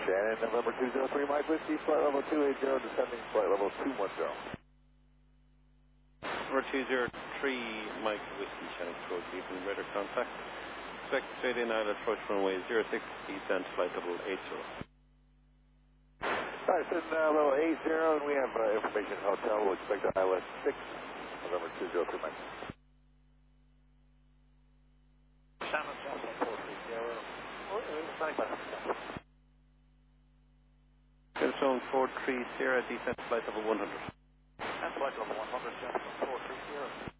Shannon, November 203, Mike Whiskey, flight level 280, descending flight level 210. Number 203, Mike Whiskey, Shannon Control, keeping radar contact. Expect straight in Island approach runway 06, descent flight level 80. Alright, send level 80, and we have information hotel. We'll expect Island 6, November 203, Mike. Shannon, Johnson 430. Airstone 430, descent flight level 100. And flight level 100, Johnson 430.